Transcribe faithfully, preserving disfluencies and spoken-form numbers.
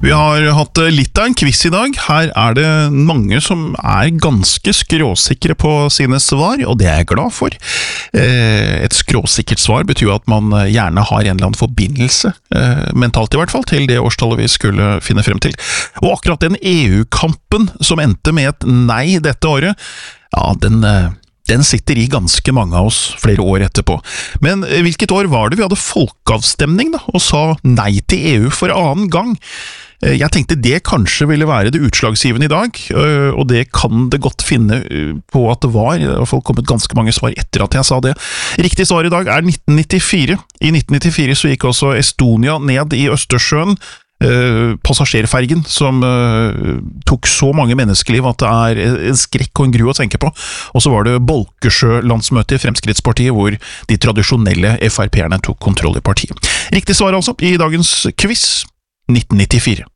Vi har hatt litt av en quiz i dag. Her er det mange som er ganske skråsikre på sine svar, og det er jeg glad for. Et skråsikkert svar betyr at man gjerne har en eller annen forbindelse, mentalt i hvert fall, til det årstallet vi skulle finne frem til. Og akkurat den E U-kampen som endte med et nei dette året, ja, den... Den sitter i ganske mange av oss flere år etterpå. Men hvilket år var det vi hadde folkeavstemning da, og sa nei til E U for annen gang? Jeg tenkte det kanskje ville være det utslagsgivende i dag, og det kan det godt finne på at det var. Det har kommet ganske mange svar etter at jeg sa det. Riktig svar i dag er nitten nittifire. I nitten nittifire så gikk også Estonia ned i Østersjøen, Uh, passasjerfergen som uh, tok så mange menneskeliv at det er en skrekk og en gru å tenke på. Og så var det Bolkesjø-landsmøte i Fremskrittspartiet hvor de tradisjonelle F R P-erne tok kontroll i partiet. Riktig svar altså i dagens quiz nitten nittifire.